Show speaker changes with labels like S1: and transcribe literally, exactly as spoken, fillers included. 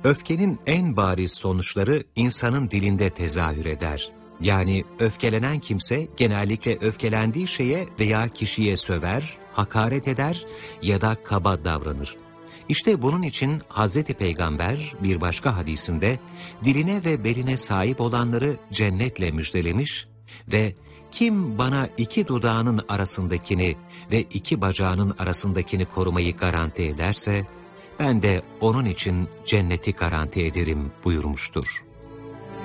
S1: Öfkenin en bariz sonuçları insanın dilinde tezahür eder. Yani öfkelenen kimse genellikle öfkelendiği şeye veya kişiye söver, hakaret eder ya da kaba davranır. İşte bunun için Hazreti Peygamber bir başka hadisinde diline ve beline sahip olanları cennetle müjdelemiş ve kim bana iki dudağının arasındakini ve iki bacağının arasındakini korumayı garanti ederse, ben de onun için cenneti garanti ederim buyurmuştur.